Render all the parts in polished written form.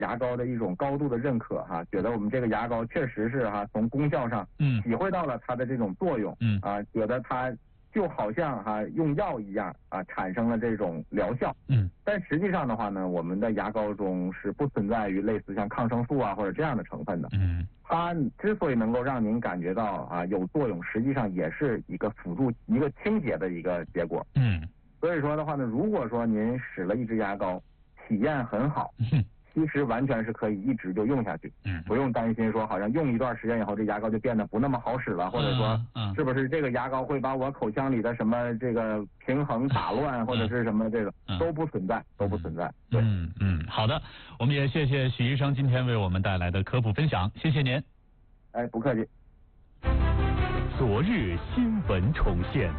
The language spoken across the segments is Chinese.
牙膏的一种高度的认可哈，觉得我们这个牙膏确实是哈从功效上体会到了它的这种作用，觉得它就好像用药一样产生了这种疗效，但实际上的话呢，我们的牙膏中是不存在于类似像抗生素或者这样的成分的，它之所以能够让您感觉到有作用，实际上也是一个辅助一个清洁的一个结果，所以说的话呢，如果说您使了一支牙膏，体验很好，其实完全是可以一直就用下去，不用担心说好像用一段时间以后这牙膏就变得不那么好使了，或者说是不是这个牙膏会把我口腔里的什么这个平衡打乱，或者是什么这个都不存在，都不存在。对， 好的，我们也谢谢许医生今天为我们带来的科普分享，谢谢您。 哎，不客气。 昨日新闻重现。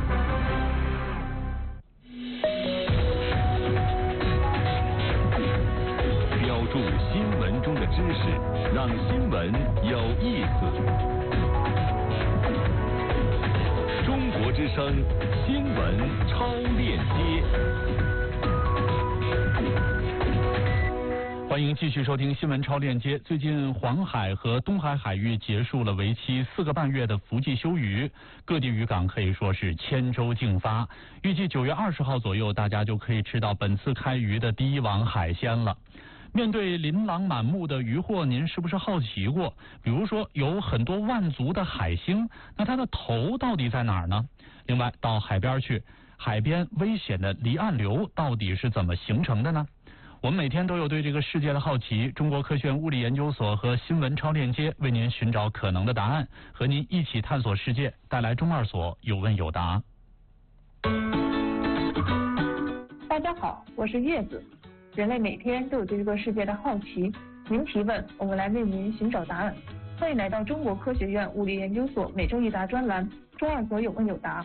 标注新闻中的知识，让新闻有意思。中国之声新闻超链接。 欢迎继续收听新闻超链接。最近黄海和东海海域结束了为期4个半月的伏季休渔，各地渔港可以说是千舟竞发。预计9月20号左右，大家就可以吃到本次开渔的第一网海鲜了。面对琳琅满目的渔获，您是不是好奇过？比如说有很多万足的海星，那它的头到底在哪儿呢？另外到海边去，海边危险的离岸流到底是怎么形成的呢？我们每天都有对这个世界的好奇，中国科学院物理研究所和新闻超链接为您寻找可能的答案，和您一起探索世界，带来中二所有问有答。 大家好，我是叶子。人类每天都有对这个世界的好奇，您提问，我们来为您寻找答案。欢迎来到中国科学院物理研究所每周一答专栏，中二所有问有答。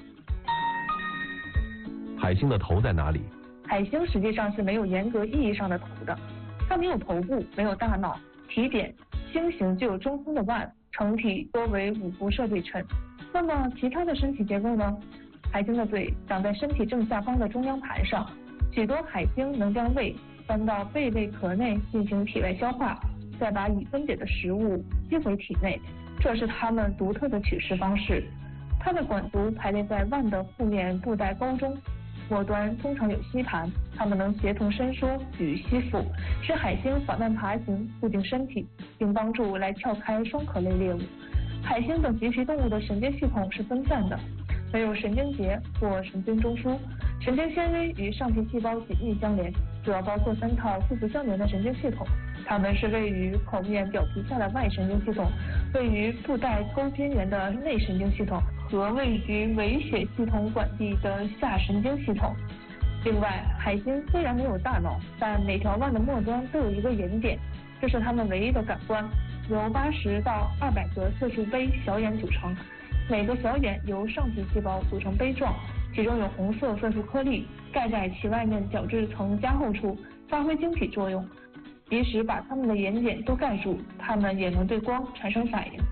海星的头在哪里？ 海星实际上是没有严格意义上的头的，它没有头部，没有大脑，体点星形具有中空的腕，成体多为五辐射对称。那么其他的身体结构呢？海星的嘴长在身体正下方的中央盘上，许多海星能将胃搬到贝类壳内进行体外消化，再把已分解的食物吸回体内，这是它们独特的取食方式。它的管足排列在腕的腹面部带沟中，末端通常有吸盘，它们能协同伸缩与吸附，使海星缓慢爬行，固定身体，并帮助来撬开双壳类猎物。海星等棘皮动物的神经系统是分散的，没有神经节或神经中枢，神经纤维与上皮细胞紧密相连，主要包括3套互不相连的神经系统，它们是位于口面表皮下的外神经系统，位于布袋沟边缘的内神经系统和位于尾血系统管壁的下神经系统。另外，海星虽然没有大脑，但每条腕的末端都有一个眼点，这是它们唯一的感官，由80到200个色素杯小眼组成，每个小眼由上皮细胞组成杯状，其中有红色色素颗粒盖在其外面角质层加厚处，发挥晶体作用。即使把它们的眼睑都盖住，它们也能对光产生反应。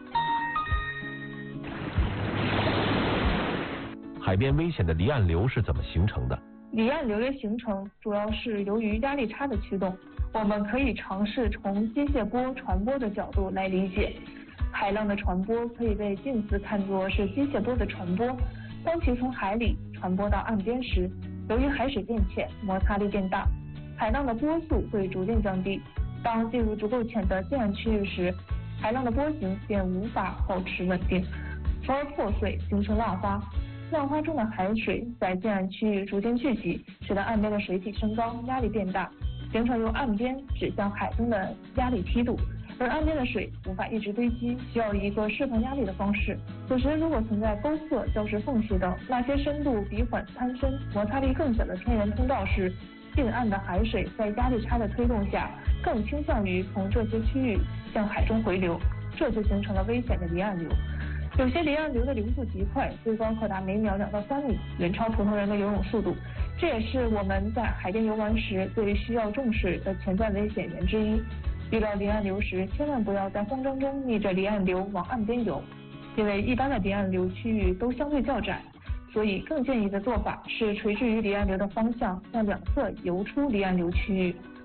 海边危险的离岸流是怎么形成的？ 离岸流的形成主要是由于压力差的驱动，我们可以尝试从机械波传播的角度来理解。海浪的传播可以被近似看作是机械波的传播，当其从海里传播到岸边时，由于海水变浅，摩擦力变大，海浪的波速会逐渐降低。当进入足够浅的近岸区域时，海浪的波形便无法保持稳定，从而破碎，形成浪花。浪花中的海水在近岸区域逐渐聚集，使得岸边的水体升高，压力变大，形成由岸边指向海中的压力梯度。而岸边的水无法一直堆积，需要一个释放压力的方式。此时如果存在沟壑、礁石缝隙等那些深度比缓攀升、摩擦力更小的天然通道时，近岸的海水在压力差的推动下，更倾向于从这些区域向海中回流，这就形成了危险的离岸流。有些离岸流的流速极快，最高可达每秒2到3米，远超普通人的游泳速度。这也是我们在海边游玩时最需要重视的潜在危险源之一。遇到离岸流时，千万不要在慌张中逆着离岸流往岸边游，因为一般的离岸流区域都相对较窄，所以更建议的做法是垂直于离岸流的方向，向两侧游出离岸流区域。